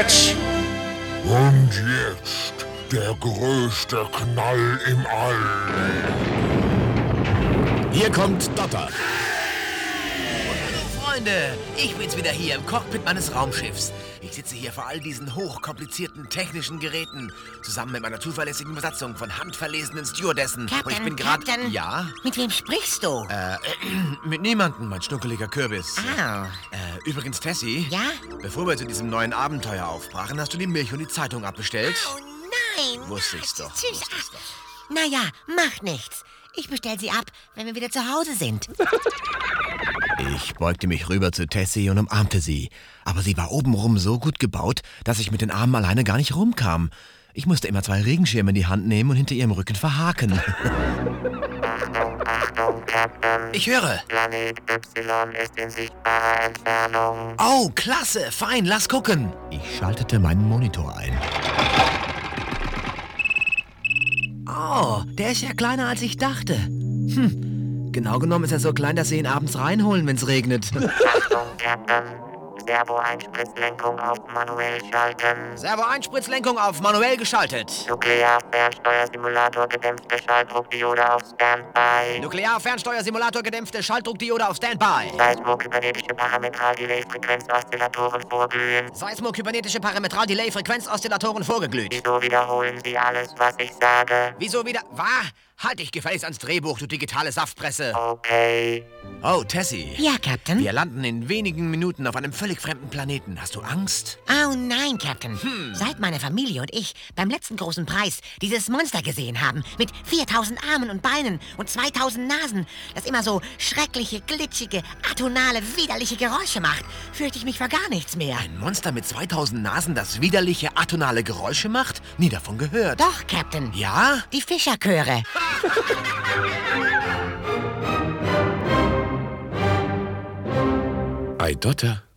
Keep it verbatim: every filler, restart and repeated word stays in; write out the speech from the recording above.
jetzt! Und jetzt der größte Knall im All. Hier kommt Dotter. Freunde, ich bin's wieder hier im Cockpit meines Raumschiffs. Ich sitze hier vor all diesen hochkomplizierten technischen Geräten, zusammen mit meiner zuverlässigen Besatzung von handverlesenen Stewardessen. Captain, Und ich bin gerade... Captain. Ja? Mit wem sprichst du? Äh, mit niemandem, mein schnuckeliger Kürbis. Ah. Äh, übrigens, Tessie. Ja? Bevor wir zu diesem neuen Abenteuer aufbrachen, hast du die Milch und die Zeitung abbestellt? Oh nein! Wusste ich's doch, Tschüss. wusste ich's doch. Naja, macht nichts. Ich bestell sie ab, wenn wir wieder zu Hause sind. Ich beugte mich rüber zu Tessie und umarmte sie. Aber sie war obenrum so gut gebaut, dass ich mit den Armen alleine gar nicht rumkam. Ich musste immer zwei Regenschirme in die Hand nehmen und hinter ihrem Rücken verhaken. Ich höre. Planet Y ist in sichtbarer Entfernung. Oh, klasse, fein, lass gucken. Ich schaltete meinen Monitor ein. Oh, der ist ja kleiner, als ich dachte. Hm, genau genommen ist er so klein, dass sie ihn abends reinholen, wenn's regnet. Achtung, Captain. Servo-Einspritzlenkung auf manuell schalten. Servo-Einspritzlenkung auf manuell geschaltet. Nuklear-Fernsteuersimulator gedämpfte Schalldruckdiode auf Standby. Nuklear-Fernsteuersimulator gedämpfte Schalldruckdiode auf Standby. Seismo-kybernetische Parametral-Delay-Frequenzoszillatoren vorglühen. Seismo-kybernetische Parametral-Delay-Frequenzoszillatoren vorgeglüht. Wieso wiederholen Sie alles, was ich sage? Wieso wieder? War? Halt dich gefälligst ans Drehbuch, du digitale Saftpresse. Okay. Oh, Tessie. Ja, Captain? Wir landen in wenigen Minuten auf einem völlig fremden Planeten. Hast du Angst? Oh nein, Captain. Seit meine Familie und ich beim letzten großen Preis dieses Monster gesehen haben, mit viertausend Armen und Beinen und zweitausend Nasen, das immer so schreckliche, glitschige, atonale, widerliche Geräusche macht, fürchte ich mich vor gar nichts mehr. Ein Monster mit zweitausend Nasen, das widerliche, atonale Geräusche macht? Nie davon gehört. Doch, Captain. Ja? Die Fischerchöre. Ei, Dotter.